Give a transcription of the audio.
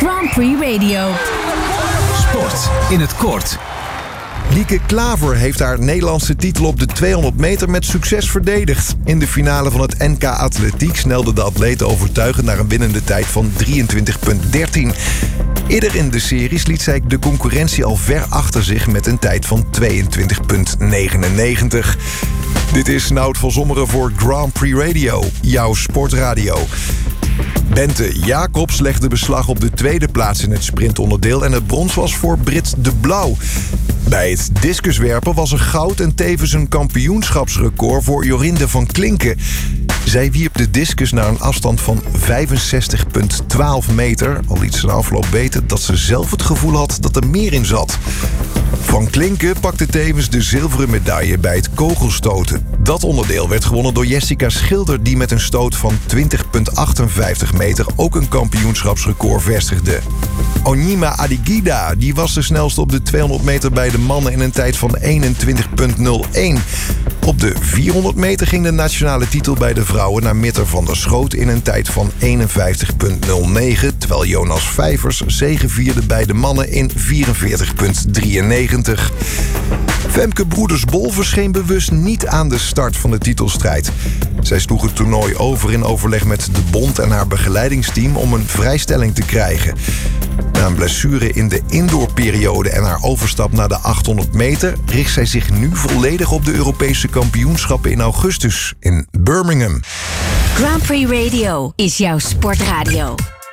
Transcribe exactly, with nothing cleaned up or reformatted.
Grand Prix Radio. Sport in het kort. Lieke Klaver heeft haar Nederlandse titel op de tweehonderd meter met succes verdedigd. In de finale van het N K Atletiek snelde de atleet overtuigend naar een winnende tijd van drieëntwintig dertien. Eerder in de series liet zij de concurrentie al ver achter zich met een tijd van tweeëntwintig negenennegentig. Dit is Nout van Zommeren voor Grand Prix Radio, jouw sportradio. Bente Jacobs legde beslag op de tweede plaats in het sprintonderdeel en het brons was voor Brit de Blauw. Bij het discuswerpen was er goud en tevens een kampioenschapsrecord voor Jorinde van Klinken. Zij wierp de discus naar een afstand van vijfenzestig komma twaalf meter. Al liet ze na afloop weten dat ze zelf het gevoel had dat er meer in zat. Van Klinken pakte tevens de zilveren medaille bij het kogelstoten. Dat onderdeel werd gewonnen door Jessica Schilder, die met een stoot van twintig komma achtenvijftig meter ook een kampioenschapsrecord vestigde. Onyema Adigida die was de snelste op de tweehonderd meter bij de mannen in een tijd van eenentwintig komma nul één. Op de vierhonderd meter ging de nationale titel bij de vrouwen naar Mitter van der Schoot in een tijd van eenenvijftig komma nul negen, terwijl Jonas Vijvers zegevierde bij de mannen in vierenveertig komma drieënnegentig. Femke Broeders-Bol verscheen bewust niet aan de start van de titelstrijd. Zij sloeg het toernooi over in overleg met de bond en haar begeleidingsteam om een vrijstelling te krijgen. Na een blessure in de indoorperiode en haar overstap naar de achthonderd meter richt zij zich nu volledig op de Europese kampioenschappen in augustus in Birmingham. Grand Prix Radio is jouw sportradio.